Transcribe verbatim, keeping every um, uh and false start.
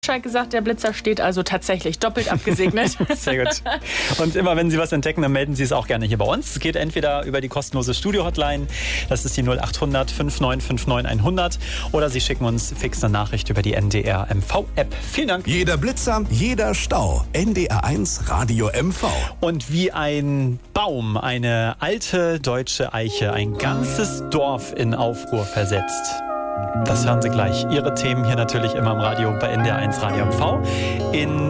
Bescheid gesagt, der Blitzer steht also tatsächlich doppelt abgesegnet. Sehr gut. Und immer wenn Sie was entdecken, dann melden Sie es auch gerne hier bei uns. Es geht entweder über die kostenlose Studio-Hotline, das ist die null acht hundert fünf neun fünf neun hundert, oder Sie schicken uns fix eine Nachricht über die N D R M V-App. Vielen Dank. Jeder Blitzer, jeder Stau. N D R eins Radio M V. Und wie ein Baum, eine alte deutsche Eiche, ein ganzes Dorf in Aufruhr versetzt. Das hören Sie gleich. Ihre Themen hier natürlich immer im Radio bei N D R eins Radio M V. In